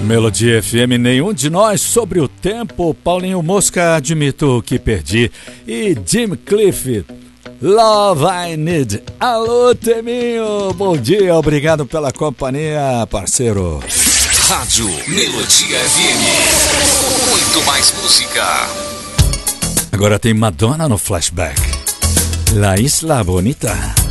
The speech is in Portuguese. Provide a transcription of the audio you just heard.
Melodia FM, nenhum de nós sobre o tempo. Paulinho Mosca, admito que perdi. E Jim Cliff, Love I Need. Alô, Teminho, bom dia, obrigado pela companhia, parceiro. Rádio Melodia FM, muito mais música. Agora tem Madonna no flashback. La Isla Bonita.